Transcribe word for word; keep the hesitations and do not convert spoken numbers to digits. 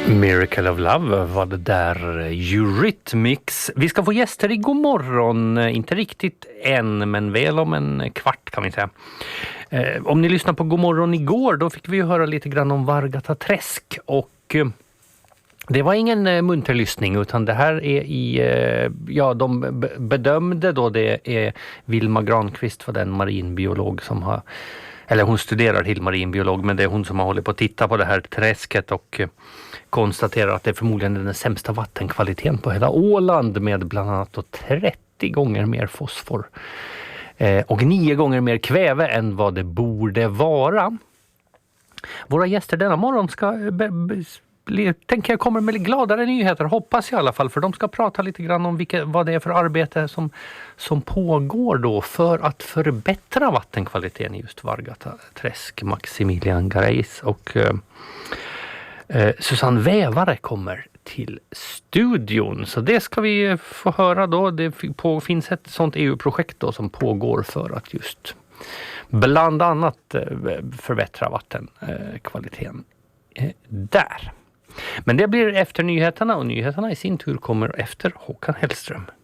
Miracle of Love var det där, Eurythmics. Vi ska få gäster i God morgon, inte riktigt än men väl om en kvart kan vi säga. Eh, om ni lyssnar på God morgon igår, då fick vi ju höra lite grann om Vargata träsk och eh, det var ingen eh, munterlyssning utan det här är i, eh, ja de b- bedömde då det är Vilma Granqvist var den marinbiolog som har, eller hon studerar till marinbiolog men det är hon som har hållit på att titta på det här träsket och eh, konstaterar att det är förmodligen den sämsta vattenkvaliteten på hela Åland med bland annat då trettio gånger mer fosfor eh, och nio gånger mer kväve än vad det borde vara. Våra gäster denna morgon ska be, be, tänker jag kommer med gladare nyheter, hoppas jag i alla fall, för de ska prata lite grann om vilka, vad det är för arbete som, som pågår då för att förbättra vattenkvaliteten i just Vargata träsk. Maximilian Gareis och eh, eh, Susanne Vävare kommer till studion, så det ska vi få höra då. Det på, finns ett sånt E U-projekt då som pågår för att just bland annat eh, förbättra vattenkvaliteten eh, där. Men det blir efter nyheterna och nyheterna i sin tur kommer efter Håkan Hellström.